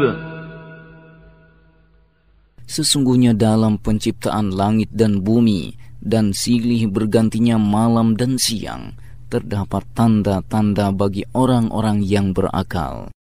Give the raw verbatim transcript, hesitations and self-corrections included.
Sesungguhnya dalam penciptaan langit dan bumi dan silih bergantinya malam dan siang, terdapat tanda-tanda bagi orang-orang yang berakal.